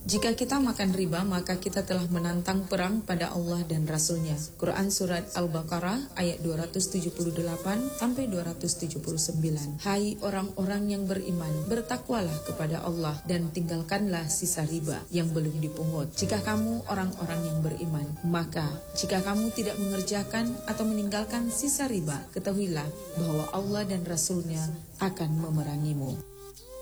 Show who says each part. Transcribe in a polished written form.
Speaker 1: Jika kita makan riba, maka kita telah menantang perang pada Allah dan Rasul-Nya. Quran Surat Al-Baqarah ayat 278-279. Hai orang-orang yang beriman, bertakwalah kepada Allah dan tinggalkanlah sisa riba yang belum dipungut. Jika kamu orang-orang yang beriman, maka jika kamu tidak mengerjakan atau meninggalkan sisa riba, ketahuilah bahwa Allah dan Rasul-Nya akan memerangimu.